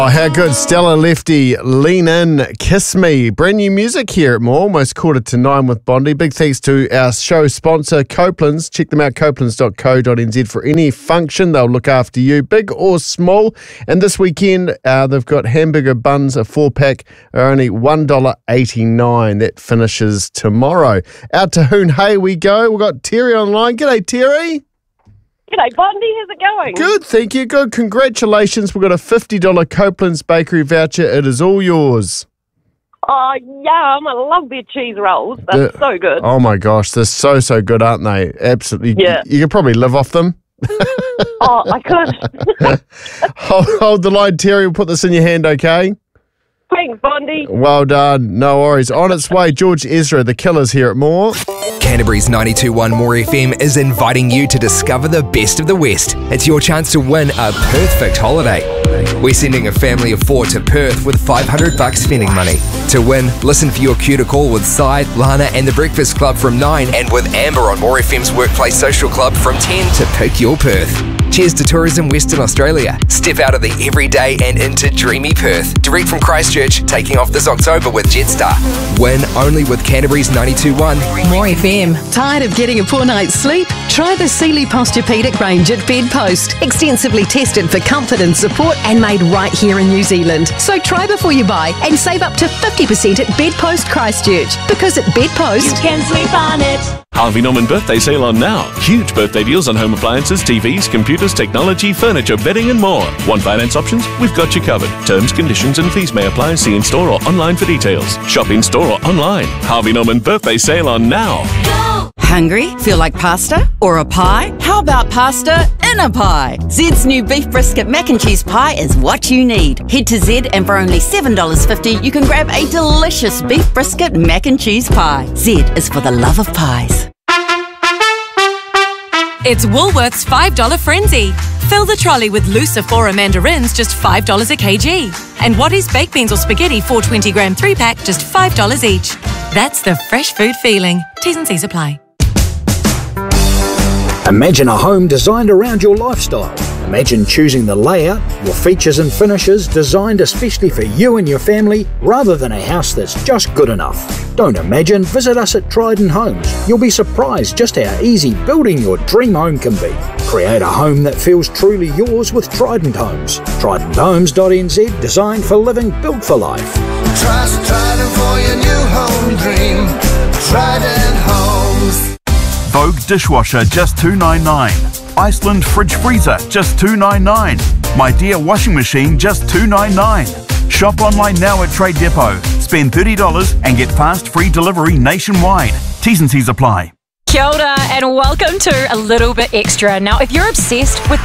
Oh, how good. Stella Lefty, Lean In, Kiss Me. Brand new music here at More, almost 8:45 with Bondi. Big thanks to our show sponsor, Copeland's. Check them out, copelands.co.nz for any function. They'll look after you, big or small. And this weekend, they've got hamburger buns, a 4-pack, are only $1.89. That finishes tomorrow. Out to Hoon Hay we go. We've got Terry online. G'day, Terry. G'day, Bondi. How's it going? Good, thank you. Good. Congratulations. We've got a $50 Copeland's Bakery voucher. It is all yours. Oh, yum. I love their cheese rolls. They're so good. Oh, my gosh. They're so good, aren't they? Absolutely. Yeah. You could probably live off them. Oh, I could. Hold the line, Terry. We'll put this in your hand, okay? Thanks, Bondi. Well done. No worries. On its way, George Ezra, the Killers here at More. Canterbury's 92.1 More FM is inviting you to discover the best of the West. It's your chance to win a perfect holiday. We're sending a family of 4 to Perth with $500 spending money. To win, listen for your cue to call with Side, Lana and the Breakfast Club from 9 and with Amber on More FM's Workplace Social Club from 10 to pick your Perth. Cheers to Tourism Western Australia. Step out of the everyday and into dreamy Perth. Direct from Christchurch, taking off this October with Jetstar. Win only with Canterbury's 92.1 More FM. Tired of getting a poor night's sleep? Try the Sealy Posturepedic range at Bedpost. Extensively tested for comfort and support and made right here in New Zealand. So try before you buy and save up to 50% at Bedpost Christchurch. Because at Bedpost, you can sleep on it. Harvey Norman birthday sale on now. Huge birthday deals on home appliances, TVs, computers, technology, furniture, bedding and more. Want finance options? We've got you covered. Terms, conditions and fees may apply. See in store or online for details. Shop in store or online. Harvey Norman birthday sale on now. Hungry? Feel like pasta? Or a pie? How about pasta in a pie? Zed's new beef brisket mac and cheese pie is what you need. Head to Zed and for only $7.50 you can grab a delicious beef brisket mac and cheese pie. Zed is for the love of pies. It's Woolworths $5 Frenzy. Fill the trolley with Lucifora mandarins, just $5 a kg. And Waddy's baked beans or spaghetti, 420-gram 3-pack, just $5 each. That's the fresh food feeling. T's and C's apply. Imagine a home designed around your lifestyle. Imagine choosing the layout, your features and finishes designed especially for you and your family rather than a house that's just good enough. Don't imagine, visit us at Trident Homes. You'll be surprised just how easy building your dream home can be. Create a home that feels truly yours with Trident Homes. TridentHomes.nz, designed for living, built for life. Trust Trident for your new home dream. Trident Homes. Vogue dishwasher, just $2.99. Iceland fridge freezer, just $2.99. My Dear washing machine, just $2.99. Shop online now at Trade Depot. Spend $30 and get fast free delivery nationwide. T's and C's apply. Kia ora and welcome to A Little Bit Extra. Now, if you're obsessed with